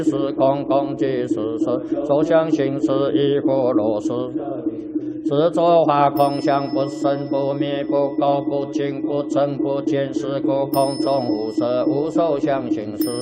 是空空即是实，所相行识亦复如是。是作法空相，不生不灭，不垢不净，不增不减，是故空中无色，无受相行识。